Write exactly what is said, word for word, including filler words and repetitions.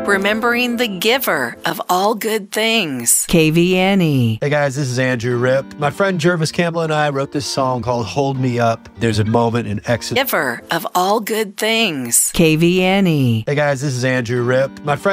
remembering the giver of all good things. K V N E. Hey guys, this is Andrew Ripp. My friend Jervis Campbell and I wrote this song called Hold Me Up. There's a moment in Exodus. Giver of all good things. K V N E. Hey guys, this is Andrew Ripp. My friend